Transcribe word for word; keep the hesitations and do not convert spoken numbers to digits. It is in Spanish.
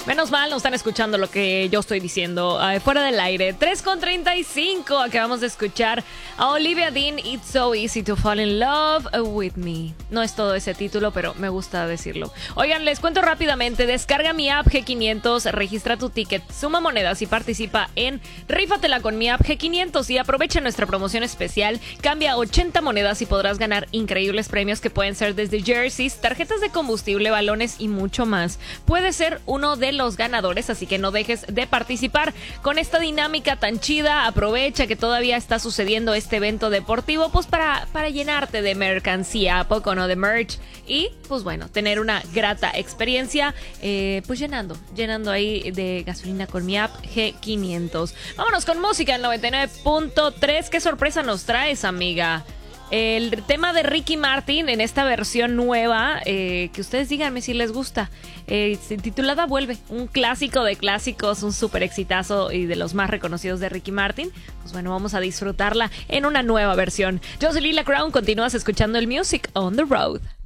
Menos mal, no están escuchando lo que yo estoy diciendo uh, fuera del aire. tres con treinta y cinco, acabamos de escuchar a Olivia Dean, It's So Easy to Fall in Love with Me. No es todo ese título, pero me gusta decirlo. Oigan, les cuento rápidamente, descarga mi app G quinientos, registra tu ticket, suma monedas y participa en Rífatela con mi app G quinientos y aprovecha nuestra promoción especial. Cambia ochenta monedas y podrás ganar increíbles premios que pueden ser desde jerseys, tarjetas de combustible, balones y mucho más. Puedes ser uno de los ganadores, así que no dejes de participar con esta dinámica tan chida. Aprovecha que todavía está sucediendo este evento deportivo, pues para, para llenarte de mercancía, ¿a poco no? De merch y pues bueno, tener una grata experiencia, eh, pues llenando, llenando ahí de gasolina con mi app G quinientos. Vámonos con música en noventa y nueve punto tres. ¿Qué sorpresa nos traes, amiga? El tema de Ricky Martin en esta versión nueva, eh, que ustedes díganme si les gusta, eh, titulada Vuelve, un clásico de clásicos, un súper exitazo y de los más reconocidos de Ricky Martin. Pues bueno, vamos a disfrutarla en una nueva versión. Yo soy Lila Crown, continúas escuchando el Music on the Road.